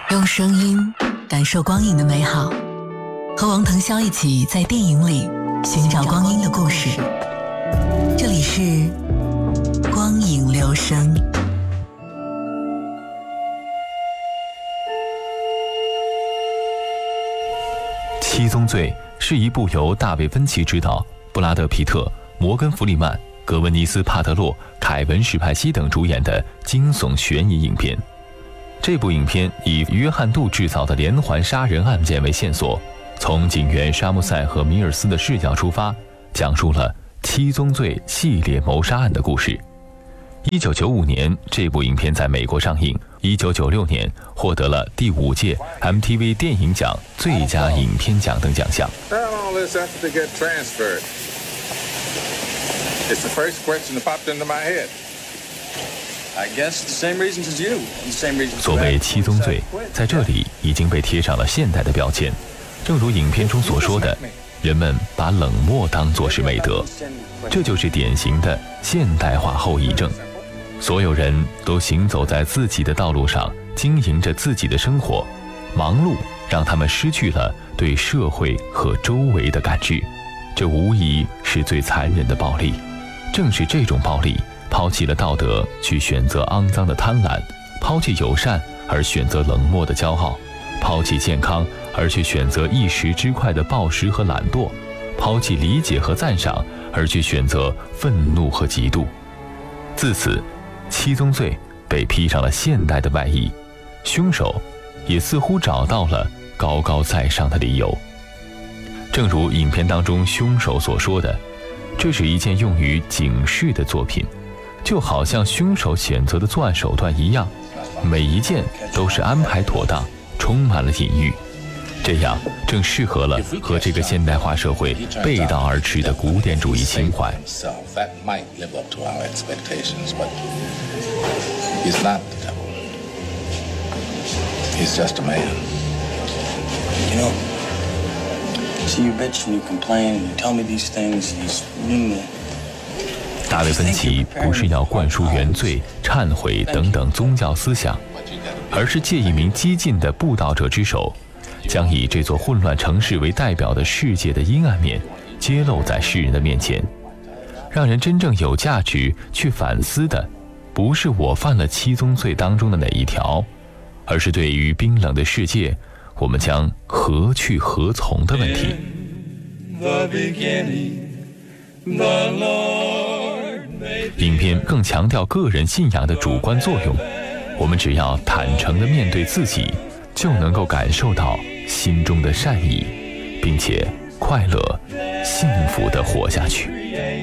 用声音感受光影的美好，和王腾霄一起在电影里寻找光阴的故事。这里是光影留声。 七宗罪是一部由大卫·芬奇执导，布拉德·皮特、摩根·弗里曼、格温尼斯·帕特洛、凯文·史派西等主演的惊悚悬疑影片。这部影片以约翰·杜制造的连环杀人案件为线索，从警员沙姆塞和米尔斯的视角出发，讲述了七宗罪系列谋杀案的故事。1995年，这部影片在美国上映。1996年，获得了第5届 MTV 电影奖最佳影片奖等奖项。所谓七宗罪，在这里已经被贴上了现代的标签。正如影片中所说的，人们把冷漠当作是美德，这就是典型的现代化后遗症。所有人都行走在自己的道路上，经营着自己的生活，忙碌让他们失去了对社会和周围的感知，这无疑是最残忍的暴力。正是这种暴力抛弃了道德，去选择肮脏的贪婪，抛弃友善而选择冷漠的骄傲，抛弃健康而去选择一时之快的暴食和懒惰，抛弃理解和赞赏而去选择愤怒和嫉妒。自此，七宗罪被披上了现代的外衣，凶手也似乎找到了高高在上的理由。正如影片当中凶手所说的，这是一件用于警示的作品，就好像凶手选择的作案手段一样，每一件都是安排妥当，充满了隐喻。这样正适合了和这个现代化社会背道而驰的古典主义情怀。大卫·芬奇不是要灌输原罪、忏悔等等宗教思想，而是借一名激进的布道者之手，将以这座混乱城市为代表的世界的阴暗面揭露在世人的面前。让人真正有价值去反思的，不是我犯了七宗罪当中的哪一条，而是对于冰冷的世界，我们将何去何从的问题。影片更强调个人信仰的主观作用，我们只要坦诚地面对自己，就能够感受到心中的善意，并且快乐、幸福地活下去。